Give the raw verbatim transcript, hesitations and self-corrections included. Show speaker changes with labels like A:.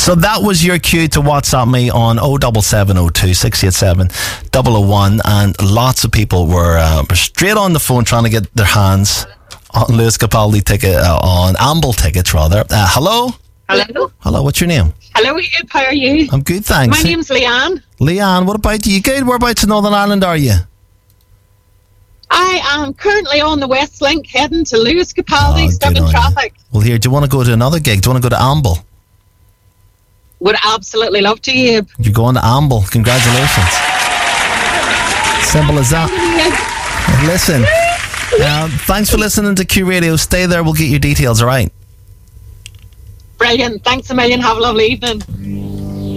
A: So that was your cue to WhatsApp me on oh seven seven oh two, six eight seven, oh oh one, and lots of people were uh, straight on the phone trying to get their hands on Lewis Capaldi ticket, uh, on Amble tickets rather. Uh, hello?
B: Hello?
A: Hello, what's your name?
B: Hello, Ian, how are you?
A: I'm good, thanks.
B: My name's Leanne.
A: Leanne, what about you? Good, whereabouts in Northern Ireland are you?
B: I am currently on the West Link heading to Lewis Capaldi,
A: Oh,
B: stuck
A: good
B: in
A: on you.
B: traffic.
A: Well, here, do you want to go to another gig? Do you want to go to Amble?
B: Would absolutely love to, Abe.
A: You're going to Amble. Congratulations. Simple as that. Listen, um, thanks for listening to Q Radio. Stay there. We'll get your details, all right?
B: Brilliant. Thanks a million. Have a lovely evening.